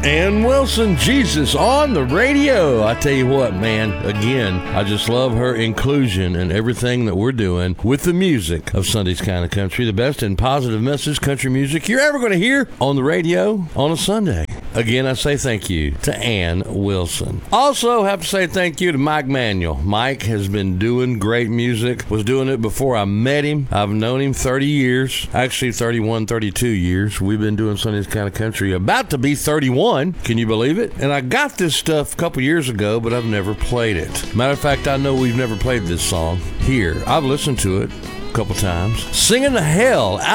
Ann Wilson, Jesus on the radio. I tell you what, man, again, I just love her inclusion in everything that we're doing with the music of Sunday's Kind of Country, the best and positive message country music you're ever going to hear on the radio on a Sunday. Again, I say thank you to Ann Wilson. Also have to say thank you to Mike Manuel. Mike has been doing great music, was doing it before I met him. I've known him 30 years, actually 31, 32 years. We've been doing Sunday's Kind of Country, about to be 31. Can you believe it? And I got this stuff a couple years ago, but I've never played it. Matter of fact, I know we've never played this song here. I've listened to it a couple times. Singing the hell out